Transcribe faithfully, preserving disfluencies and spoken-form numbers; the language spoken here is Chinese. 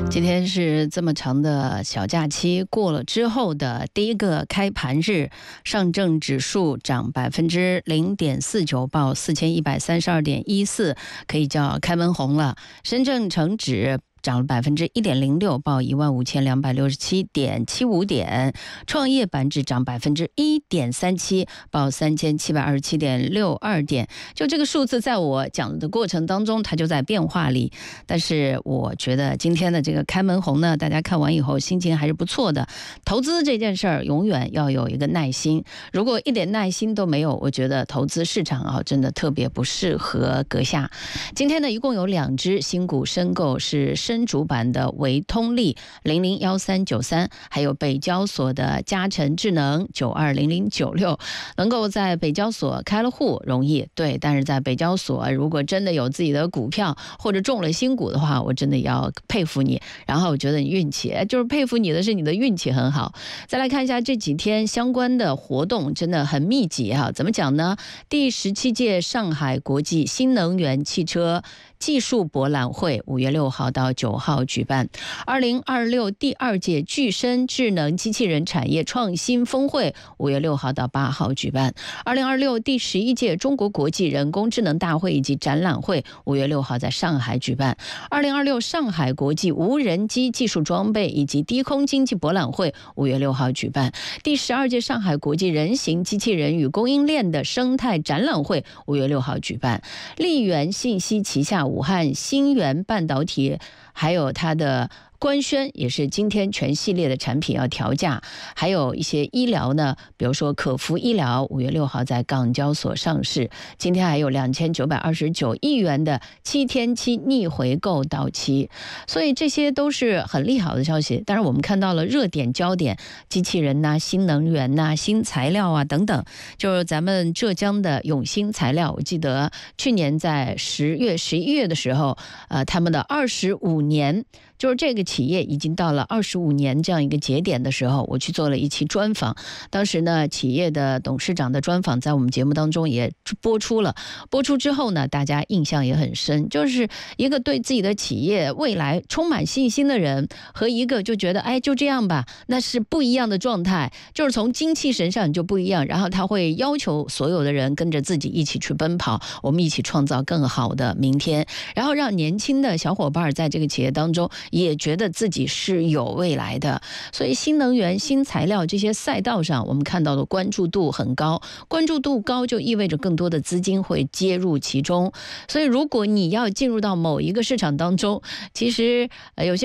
今天是这么长的小假期过了之后的第一个开盘日，上证指数涨百分之零点四九，报四千一百三十二点一四，可以叫开门红了。深证成指涨了百分之一点零六，报一万五千两百六十七点七五点。创业板指涨百分之一点三七，报三千七百二十七点六二点。就这个数字，在我讲的过程当中，它就在变化里。但是我觉得今天的这个开门红呢，大家看完以后心情还是不错的。投资这件事儿，永远要有一个耐心。如果一点耐心都没有，我觉得投资市场啊，真的特别不适合阁下。今天呢，一共有两只新股申购是深主板的维通力零零一三九三，还有北交所的嘉诚智能九二零零九六，能够在北交所开了户容易，对，但是在北交所如果真的有自己的股票或者中了新股的话，我真的要佩服你。然后我觉得你运气，就是佩服你的是你的运气很好。再来看一下这几天相关的活动，真的很密集啊。怎么讲呢？第十七届上海国际新能源汽车技术博览会五月六号到九号举办，二零二六第二届具身智能机器人产业创新峰会五月六号到八号举办，二零二六第十一届中国国际人工智能大会以及展览会五月六号在上海举办，二零二六上海国际无人机技术装备以及低空经济博览会五月六号举办，第十二届上海国际人形机器人与供应链的生态展览会五月六号举办，力源信息旗下武汉新源半导体还有它的官宣也是今天全系列的产品要调价，还有一些医疗呢，比如说可孚医疗五月六号在港交所上市，今天还有两千九百二十九亿元的七天期逆回购到期，所以这些都是很利好的消息。当然我们看到了热点焦点，机器人呐、啊、新能源呐、啊、新材料啊等等，就是咱们浙江的永兴材料，我记得去年在十月十一月的时候，呃，他们的二十五年。就是这个企业已经到了二十五年这样一个节点的时候，我去做了一期专访。当时呢，企业的董事长的专访在我们节目当中也播出了。播出之后呢，大家印象也很深，就是一个对自己的企业未来充满信心的人，和一个就觉得哎就这样吧，那是不一样的状态。就是从精气神上就不一样，然后他会要求所有的人跟着自己一起去奔跑，我们一起创造更好的明天，然后让年轻的小伙伴在这个企业当中也觉得自己是有未来的。所以新能源、新材料这些赛道上，我们看到的关注度很高，关注度高就意味着更多的资金会接入其中。所以如果你要进入到某一个市场当中，其实呃有些